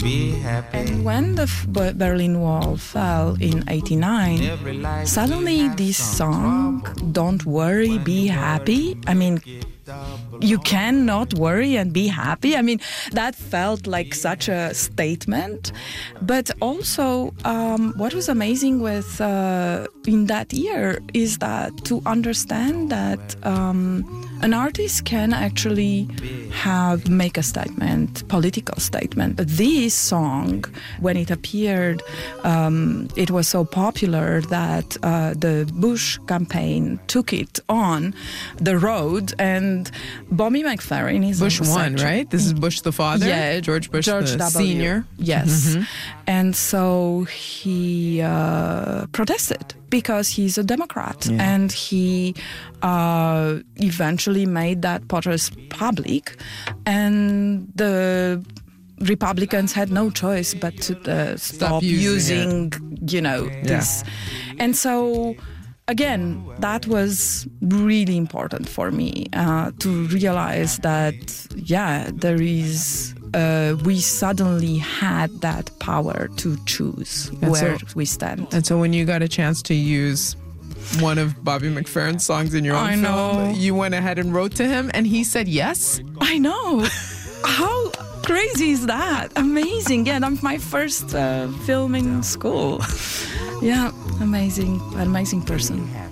And when the Berlin Wall fell in '89, suddenly this song, Don't Worry, Be Happy, I mean, you cannot worry and be happy. I mean, that felt like such a statement. But also, what was amazing with in that year is that to understand that an artist can actually make a statement, political statement. But this song, when it appeared, it was so popular that the Bush campaign took it on the road, and Bobby McFerrin is Bush one, right? This is Bush the father? Yeah, George Bush the W. Senior. Yes. Mm-hmm. And so he protested because he's a Democrat. Yeah. And he eventually made that protest public. And the Republicans had no choice but to stop using this. And so, again, that was really important for me to realize that, there is... we suddenly had that power to choose where we stand. And so when you got a chance to use one of Bobby McFerrin's songs in your own film, you went ahead and wrote to him, and he said yes? I know. How crazy is that? Amazing. Yeah, that's my first film in school. Yeah, amazing person.